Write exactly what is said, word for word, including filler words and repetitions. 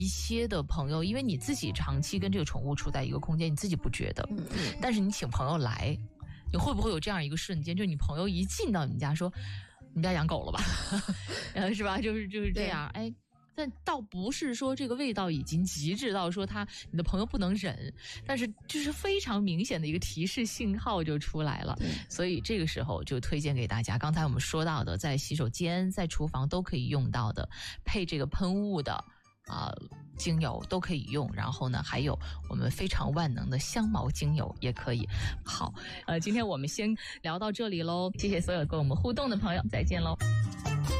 一些的朋友，因为你自己长期跟这个宠物处在一个空间，你自己不觉得，嗯嗯，但是你请朋友来，你会不会有这样一个瞬间，就是你朋友一进到你家说，你们家养狗了吧？是吧？就是就是这样，哎。但倒不是说这个味道已经极致到说他你的朋友不能忍，但是就是非常明显的一个提示信号就出来了。所以这个时候就推荐给大家，刚才我们说到的在洗手间在厨房都可以用到的配这个喷雾的啊、呃、精油都可以用，然后呢还有我们非常万能的香茅精油也可以。好，呃今天我们先聊到这里咯，谢谢所有跟我们互动的朋友，再见咯。